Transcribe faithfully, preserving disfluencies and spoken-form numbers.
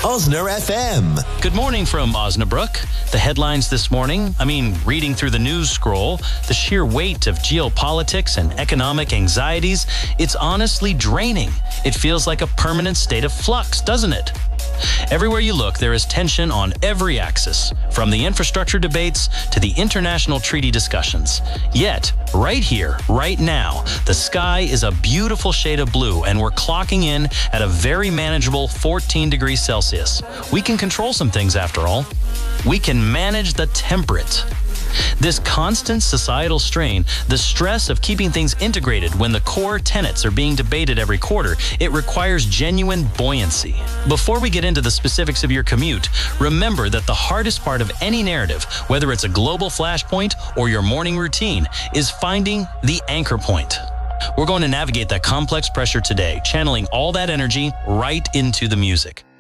Osner F M. Good morning from Osnabrück. The headlines this morning, I mean, reading through the news scroll, the sheer weight of geopolitics and economic anxieties, it's honestly draining. It feels like a permanent state of flux, doesn't it? Everywhere you look, there is tension on every axis, from the infrastructure debates to the international treaty discussions. Yet, right here, right now, the sky is a beautiful shade of blue, and we're clocking in at a very manageable fourteen degrees Celsius. We can control some things after all. We can manage the temperate. This constant societal strain, the stress of keeping things integrated when the core tenets are being debated every quarter, it requires genuine buoyancy. Before we get into the specifics of your commute, remember that the hardest part of any narrative, whether it's a global flashpoint or your morning routine, is finding the anchor point. We're going to navigate that complex pressure today, channeling all that energy right into the music.